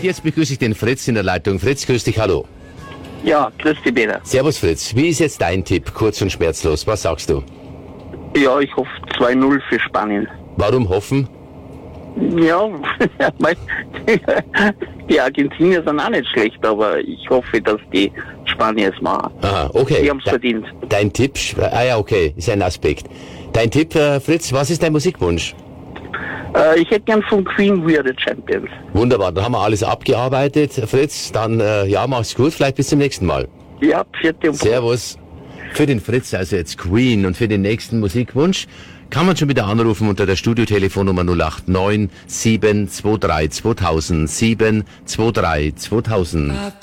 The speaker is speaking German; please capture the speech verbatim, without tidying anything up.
Und jetzt begrüße ich den Fritz in der Leitung. Fritz, grüß dich, hallo. Ja, grüß dich, Peter. Servus, Fritz. Wie ist jetzt dein Tipp, kurz und schmerzlos? Was sagst du? Ja, ich hoffe zwei null für Spanien. Warum hoffen? Ja, weil die Argentinier sind auch nicht schlecht, aber ich hoffe, dass die Spanier es machen. Aha, okay. Die haben es De- verdient. Dein Tipp, ah ja, okay, ist ein Aspekt. Dein Tipp, äh, Fritz, was ist dein Musikwunsch? Äh, ich hätte gern von Queen We Are the Champions. Wunderbar, dann haben wir alles abgearbeitet, Fritz. Dann, äh, ja, mach's gut, vielleicht bis zum nächsten Mal. Ja, vierte und Servus. Für den Fritz, also jetzt Queen, und für den nächsten Musikwunsch kann man schon wieder anrufen unter der Studiotelefonnummer null acht neun sieben zwei drei zweitausend sieben zwei drei zweitausend.